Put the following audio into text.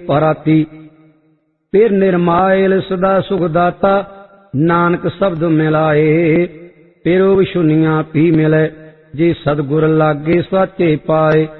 ਪਰਾਤੀ। ਫਿਰ ਨਿਰਮਾਇਲ ਸਦਾ ਸੁਖ ਦਾਤਾ, ਨਾਨਕ ਸ਼ਬਦ ਮਿਲਾਏ। ਫਿਰ ਉਹ ਸੁਨੀਆਂ ਪੀ ਮਿਲੇ, ਜੇ ਸਤਿਗੁਰ ਲਾਗੇ ਸਾਚੇ ਪਾਏ।